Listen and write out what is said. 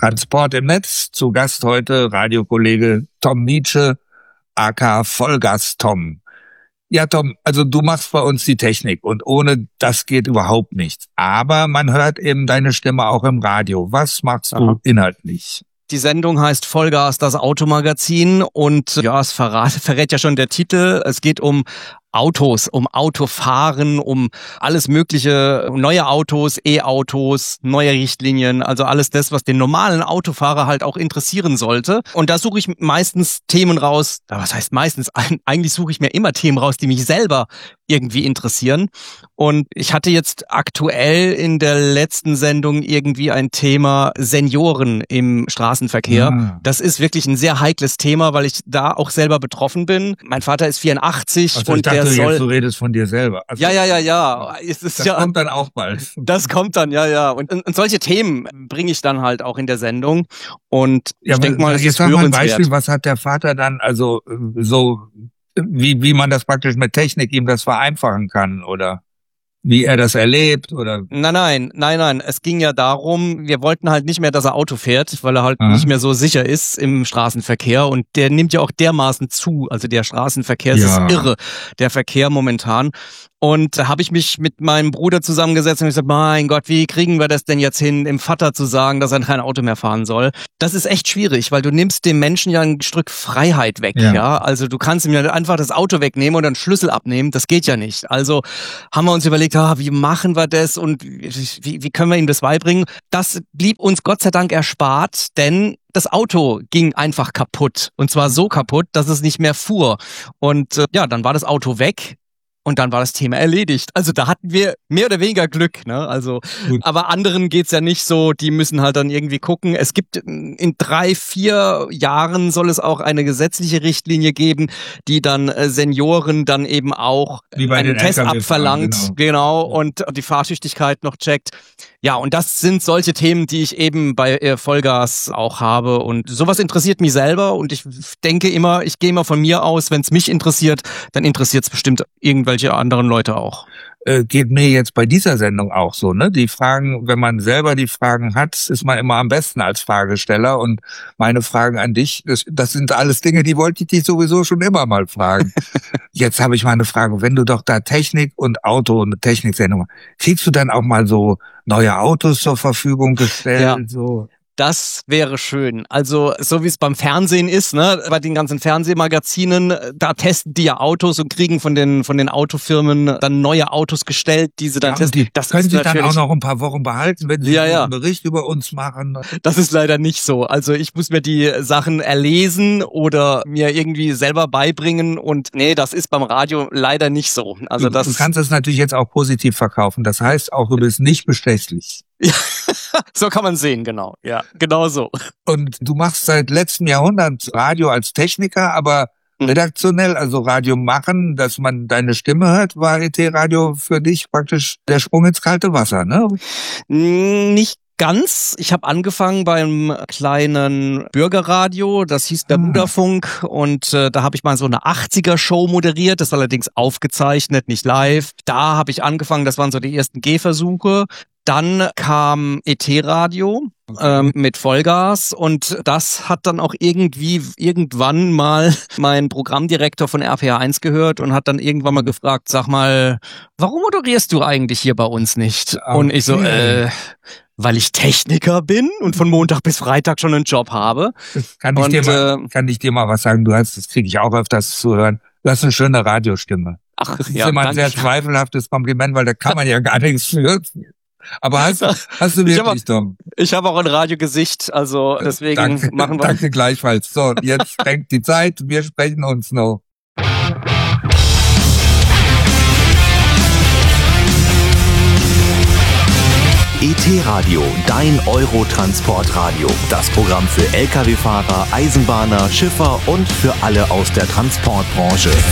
Transport im Netz. Zu Gast heute Radiokollege Tom Nietzsche, aka Vollgas Tom. Ja, Tom, also du machst bei uns die Technik und ohne das geht überhaupt nichts. Aber man hört eben deine Stimme auch im Radio. Was machst du inhaltlich? Die Sendung heißt Vollgas, das Automagazin, und ja, es verrät ja schon der Titel. Es geht um Autos, um Autofahren, um alles mögliche, neue Autos, E-Autos, neue Richtlinien, also alles das, was den normalen Autofahrer halt auch interessieren sollte. Und da suche ich meistens Themen raus, was heißt meistens, eigentlich suche ich mir immer Themen raus, die mich selber irgendwie interessieren. Und ich hatte jetzt aktuell in der letzten Sendung irgendwie ein Thema Senioren im Straßenverkehr. Ah. Das ist wirklich ein sehr heikles Thema, weil ich da auch selber betroffen bin. Mein Vater ist 84 also und der soll... Du redest von dir selber. Also Ja. Das kommt dann auch bald. Das kommt dann, ja. Und solche Themen bringe ich dann halt auch in der Sendung. Und ich denke mal, es ist hörenswert. Jetzt mal ein Beispiel, was hat der Vater dann, also so... Wie man das praktisch mit Technik ihm das vereinfachen kann oder wie er das erlebt oder? Nein. Es ging ja darum, wir wollten halt nicht mehr, dass er Auto fährt, weil er halt nicht mehr so sicher ist im Straßenverkehr, und der nimmt ja auch dermaßen zu. Also der Straßenverkehr, es ist irre, der Verkehr momentan. Und da habe ich mich mit meinem Bruder zusammengesetzt und gesagt, mein Gott, wie kriegen wir das denn jetzt hin, dem Vater zu sagen, dass er kein Auto mehr fahren soll? Das ist echt schwierig, weil du nimmst dem Menschen ja ein Stück Freiheit weg, ja. Also du kannst ihm ja einfach das Auto wegnehmen und einen Schlüssel abnehmen, das geht ja nicht. Also haben wir uns überlegt, wie machen wir das und wie können wir ihm das beibringen? Das blieb uns Gott sei Dank erspart, denn das Auto ging einfach kaputt. Und zwar so kaputt, dass es nicht mehr fuhr. Und dann war das Auto weg. Und dann war das Thema erledigt. Also da hatten wir mehr oder weniger Glück, ne? Also, aber anderen geht's ja nicht so, die müssen halt dann irgendwie gucken. Es gibt in 3-4 Jahren soll es auch eine gesetzliche Richtlinie geben, die dann Senioren dann eben auch einen Test abverlangt, genau, und die Fahrtüchtigkeit noch checkt. Ja, und das sind solche Themen, die ich eben bei Vollgas auch habe, und sowas interessiert mich selber, und ich denke immer, ich gehe immer von mir aus, wenn es mich interessiert, dann interessiert es bestimmt irgendwelche anderen Leute auch. Geht mir jetzt bei dieser Sendung auch so, ne? Die Fragen, wenn man selber die Fragen hat, ist man immer am besten als Fragesteller, und meine Fragen an dich, das sind alles Dinge, die wollte ich dich sowieso schon immer mal fragen. Jetzt habe ich mal eine Frage, wenn du doch da Technik und Auto und eine Techniksendung, kriegst du dann auch mal so neue Autos zur Verfügung gestellt? Ja. So? Das wäre schön. Also so wie es beim Fernsehen ist, ne, bei den ganzen Fernsehmagazinen, da testen die ja Autos und kriegen von den Autofirmen dann neue Autos gestellt, die sie dann testen. Das können sie dann auch noch ein paar Wochen behalten, wenn sie einen Bericht über uns machen. Das ist leider nicht so. Also ich muss mir die Sachen erlesen oder mir irgendwie selber beibringen, und nee, das ist beim Radio leider nicht so. Also du kannst es natürlich jetzt auch positiv verkaufen. Das heißt auch, du bist nicht bestechlich. Ja, so kann man sehen, genau. Ja, genau so. Und du machst seit letztem Jahrhundert Radio als Techniker, aber redaktionell, also Radio machen, dass man deine Stimme hört, war ET-Radio für dich praktisch der Sprung ins kalte Wasser, ne? Nicht ganz. Ich habe angefangen beim kleinen Bürgerradio, das hieß der Bruderfunk, und da habe ich mal so eine 80er-Show moderiert, das war allerdings aufgezeichnet, nicht live. Da habe ich angefangen, das waren so die ersten Gehversuche. Dann kam ET-Radio mit Vollgas, und das hat dann auch irgendwann mal mein Programmdirektor von RPR 1 gehört und hat dann irgendwann mal gefragt, sag mal, warum moderierst du eigentlich hier bei uns nicht? Okay. Und ich so, weil ich Techniker bin und von Montag bis Freitag schon einen Job habe. Kann ich dir mal was sagen? Das kriege ich auch öfters zu hören. Du hast eine schöne Radiostimme. Ach, das ist immer ein sehr zweifelhaftes Kompliment, weil da kann man ja gar nichts für. Aber hast du wirklich, Tom? Ich habe auch ein Radiogesicht, also deswegen machen wir... Danke gleichfalls. So, jetzt drängt die Zeit, wir sprechen uns noch. ET-Radio, dein Eurotransportradio. Das Programm für Lkw-Fahrer, Eisenbahner, Schiffer und für alle aus der Transportbranche.